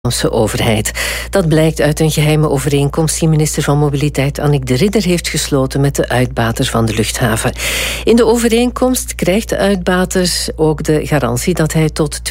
overheid. Dat blijkt uit een geheime overeenkomst die minister van Mobiliteit Annick de Ridder heeft gesloten met de uitbater van de luchthaven. In de overeenkomst krijgt de uitbater ook de garantie dat hij tot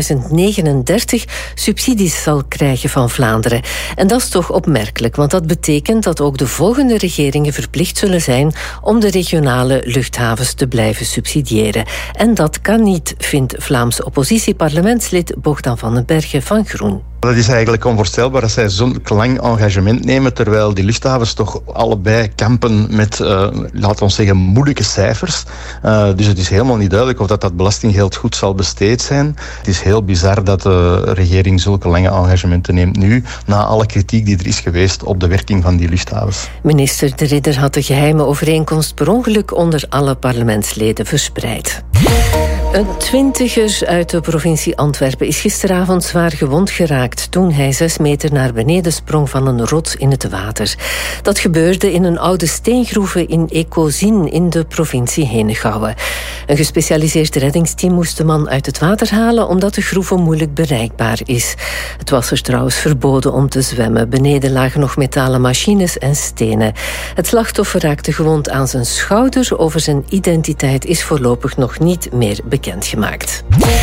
2039 subsidies zal krijgen van Vlaanderen. En dat is toch opmerkelijk, want dat betekent dat ook de volgende regeringen verplicht zullen zijn om de regionale luchthavens te blijven subsidiëren. En dat kan niet, vindt Vlaams oppositieparlementslid Bogdan van den Bergen van Groen. Dat is eigenlijk onvoorstelbaar dat zij zo'n lang engagement nemen, terwijl die luchthavens toch allebei kampen met, laten we zeggen, moeilijke cijfers. Dus het is helemaal niet duidelijk of dat belastinggeld goed zal besteed zijn. Het is heel bizar dat de regering zulke lange engagementen neemt nu, na alle kritiek die er is geweest op de werking van die luchthavens. Minister de Ridder had de geheime overeenkomst per ongeluk onder alle parlementsleden verspreid. Een 20er uit de provincie Antwerpen is gisteravond zwaar gewond geraakt toen hij 6 meter naar beneden sprong van een rots in het water. Dat gebeurde in een oude steengroeve in Ekozien in de provincie Henegouwen. Een gespecialiseerd reddingsteam moest de man uit het water halen omdat de groeve moeilijk bereikbaar is. Het was er trouwens verboden om te zwemmen. Beneden lagen nog metalen machines en stenen. Het slachtoffer raakte gewond aan zijn schouder. Over zijn identiteit is voorlopig nog niet meer bekendgemaakt.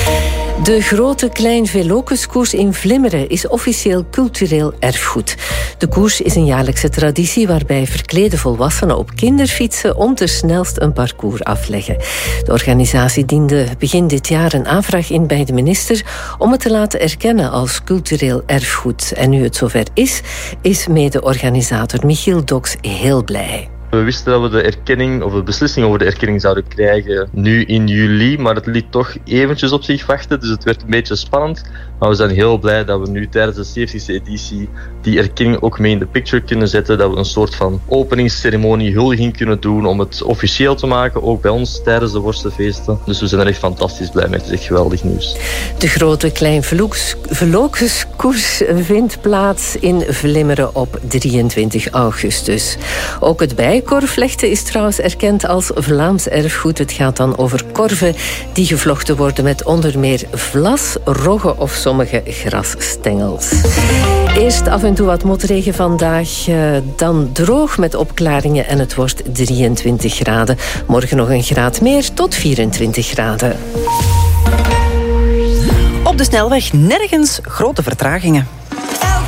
De grote Klein Velocuskoers in Vlimmeren is officieel cultureel erfgoed. De koers is een jaarlijkse traditie waarbij verklede volwassenen op kinderfietsen om te snelst een parcours afleggen. De organisatie diende begin dit jaar een aanvraag in bij de minister om het te laten erkennen als cultureel erfgoed. En nu het zover is mede-organisator Michiel Doks heel blij. We wisten dat we de erkenning, of de beslissing over de erkenning zouden krijgen nu in juli, maar het liet toch eventjes op zich wachten, dus het werd een beetje spannend. Maar we zijn heel blij dat we nu tijdens de 70e editie die erkenning ook mee in de picture kunnen zetten, dat we een soort van openingsceremonie, huldiging kunnen doen om het officieel te maken, ook bij ons tijdens de worstenfeesten. Dus we zijn er echt fantastisch blij mee, het is echt geweldig nieuws. De grote Klein Velocuskoers vindt plaats in Vlimmeren op 23 augustus. Ook het bijenkorfvlechten is trouwens erkend als Vlaams erfgoed. Het gaat dan over korven die gevlochten worden met onder meer vlas, rogge of sommige grasstengels. Eerst af en toe wat motregen vandaag, dan droog met opklaringen en het wordt 23 graden. Morgen nog een graad meer, tot 24 graden. Op de snelweg nergens grote vertragingen.